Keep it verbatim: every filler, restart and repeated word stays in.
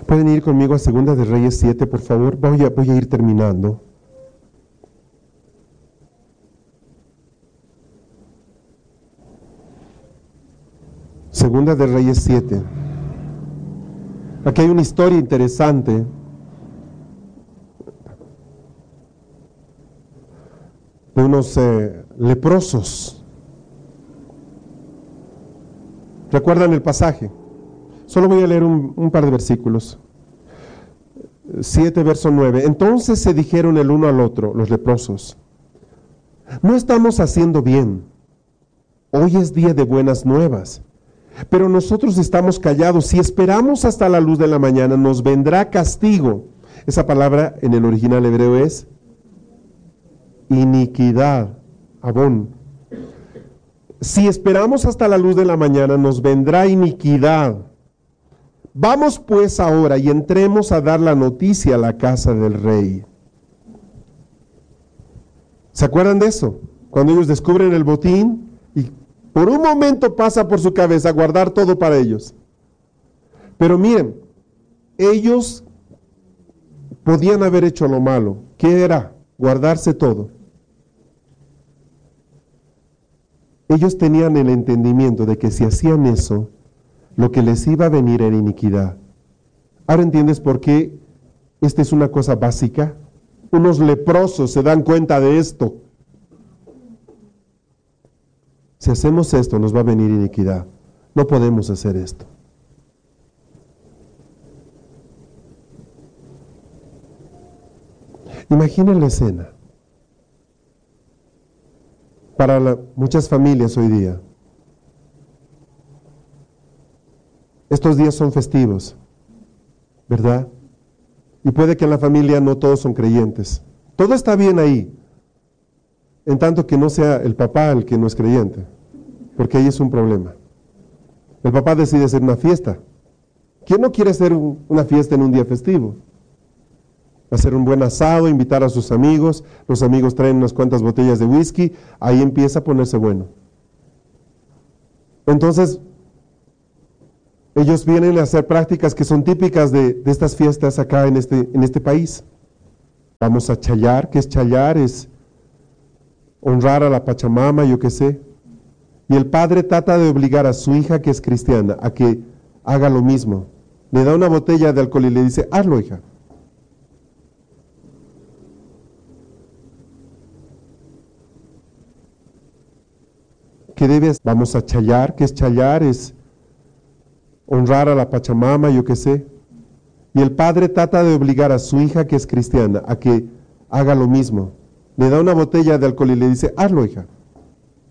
¿Pueden ir conmigo a Segunda de Reyes siete, por favor? Voy a, voy a ir terminando. Segunda de Reyes siete. Aquí hay una historia interesante. De unos eh, leprosos. ¿Recuerdan el pasaje? Solo voy a leer un, un par de versículos. siete, verso nueve. Entonces se dijeron el uno al otro, los leprosos: no estamos haciendo bien. Hoy es día de buenas nuevas. Pero nosotros estamos callados. Si esperamos hasta la luz de la mañana, nos vendrá castigo. Esa palabra en el original hebreo es iniquidad, abón. Si esperamos hasta la luz de la mañana, nos vendrá iniquidad. Vamos pues ahora y entremos a dar la noticia a la casa del rey. ¿Se acuerdan de eso? Cuando ellos descubren el botín y por un momento pasa por su cabeza guardar todo para ellos. Pero miren, ellos podían haber hecho lo malo. ¿Qué era? Guardarse todo. Ellos tenían el entendimiento de que si hacían eso, lo que les iba a venir era iniquidad. Ahora entiendes por qué esta es una cosa básica. Unos leprosos se dan cuenta de esto. Si hacemos esto, nos va a venir iniquidad. No podemos hacer esto. Imaginen la escena. Para la, muchas familias hoy día, estos días son festivos, ¿verdad? Y puede que en la familia no todos son creyentes. Todo está bien ahí, en tanto que no sea el papá el que no es creyente, porque ahí es un problema. El papá decide hacer una fiesta. ¿Quién no quiere hacer un, una fiesta en un día festivo? Hacer un buen asado, invitar a sus amigos, los amigos traen unas cuantas botellas de whisky, ahí empieza a ponerse bueno. Entonces, ellos vienen a hacer prácticas que son típicas de, de estas fiestas acá en este, en este país. Vamos a chayar. ¿Qué es chayar? Es honrar a la Pachamama, yo qué sé. Y el padre trata de obligar a su hija, que es cristiana, a que haga lo mismo. Le da una botella de alcohol y le dice: hazlo, hija. ¿Qué debes? Vamos a chayar. ¿Qué es chayar? Es honrar a la Pachamama, yo qué sé. Y el padre trata de obligar a su hija, que es cristiana, a que haga lo mismo. Le da una botella de alcohol y le dice: hazlo, hija.